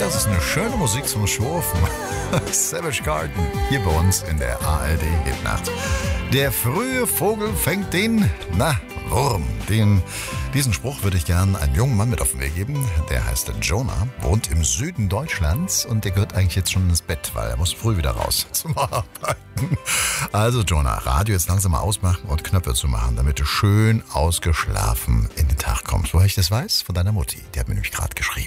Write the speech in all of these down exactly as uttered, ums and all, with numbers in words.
Das ist eine schöne Musik zum Schlafen. Savage Garden, hier bei uns in der A R D-Hitnacht. Der frühe Vogel fängt den, na, Wurm. Den, diesen Spruch würde ich gern einem jungen Mann mit auf den Weg geben. Der heißt Jonah, wohnt im Süden Deutschlands und der gehört eigentlich jetzt schon ins Bett, weil er muss früh wieder raus zum Arbeiten. Also Jonah, Radio jetzt langsam mal ausmachen und Knöpfe zu machen, damit du schön ausgeschlafen in den Tag kommst. Woher ich das weiß? Von deiner Mutti. Die hat mir nämlich gerade geschrieben.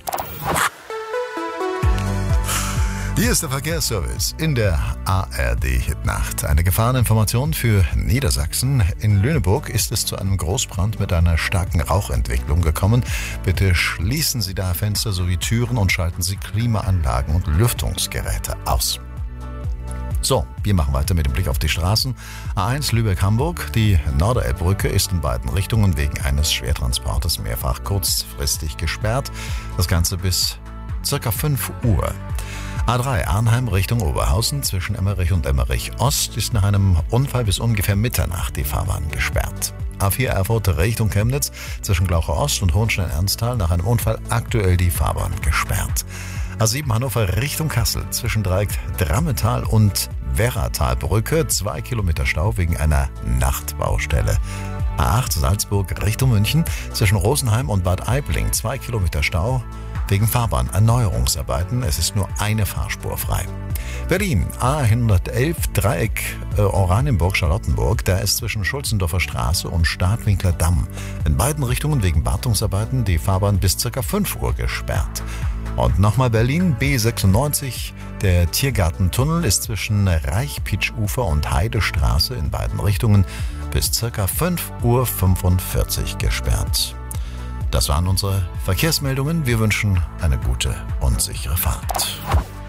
Hier ist der Verkehrsservice in der A R D-Hitnacht. Eine Gefahreninformation für Niedersachsen. In Lüneburg ist es zu einem Großbrand mit einer starken Rauchentwicklung gekommen. Bitte schließen Sie da Fenster sowie Türen und schalten Sie Klimaanlagen und Lüftungsgeräte aus. So, wir machen weiter mit dem Blick auf die Straßen. A eins Lübeck-Hamburg. Die Norderelbbrücke ist in beiden Richtungen wegen eines Schwertransportes mehrfach kurzfristig gesperrt. Das Ganze bis circa fünf Uhr. A drei Arnheim Richtung Oberhausen zwischen Emmerich und Emmerich Ost ist nach einem Unfall bis ungefähr Mitternacht die Fahrbahn gesperrt. A vier Erfurt Richtung Chemnitz zwischen Glauche Ost und Hohenstein-Ernsthal nach einem Unfall aktuell die Fahrbahn gesperrt. A sieben Hannover Richtung Kassel zwischen Dreieck Drammetal und Werratalbrücke zwei Kilometer Stau wegen einer Nachtbaustelle. A acht Salzburg Richtung München zwischen Rosenheim und Bad Aibling zwei Kilometer Stau wegen Fahrbahnerneuerungsarbeiten. Es ist nur eine Fahrspur frei. Berlin A hundertelf Dreieck äh, Oranienburg-Charlottenburg. Da ist zwischen Schulzendorfer Straße und Stadtwinkler Damm in beiden Richtungen wegen Wartungsarbeiten die Fahrbahn bis ca. fünf Uhr gesperrt. Und nochmal Berlin B sechsundneunzig. Der Tiergartentunnel ist zwischen Reichpitsch-Ufer und Heidestraße in beiden Richtungen bis ca. fünf Uhr fünfundvierzig gesperrt. Das waren unsere Verkehrsmeldungen. Wir wünschen eine gute und sichere Fahrt.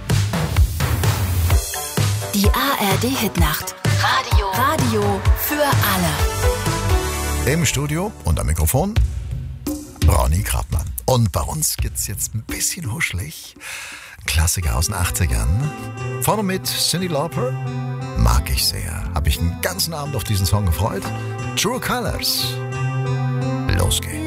Die A R D-Hitnacht. Radio. Radio für alle. Im Studio und am Mikrofon Ronny Krabmann. Und bei uns geht's jetzt ein bisschen huschelig. Klassiker aus den achtzigern. Vorne mit Cyndi Lauper. Mag ich sehr. Habe ich den ganzen Abend auf diesen Song gefreut. True Colors. Los geht's.